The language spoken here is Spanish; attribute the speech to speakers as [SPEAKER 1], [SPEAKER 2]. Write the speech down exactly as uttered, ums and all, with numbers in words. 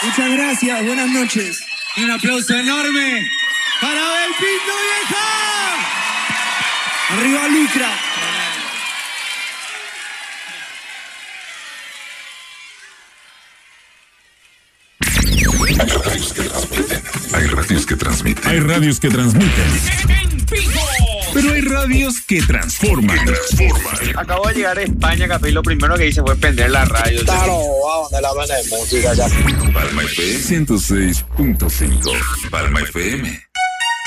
[SPEAKER 1] Muchas gracias, buenas noches.
[SPEAKER 2] Y un aplauso enorme para Abel Pinto, vieja.
[SPEAKER 1] Arriba Lucra.
[SPEAKER 3] Hay radios que transmiten.
[SPEAKER 4] Hay radios que transmiten.
[SPEAKER 2] En vivo.
[SPEAKER 4] Pero hay radios que transforman.
[SPEAKER 3] Transforman.
[SPEAKER 5] Acabo de llegar a España, Capri, lo primero que hice fue prender la radio.
[SPEAKER 6] Claro, wow, de la banda de música ya.
[SPEAKER 3] Palma F M ciento seis punto cinco. Palma F M.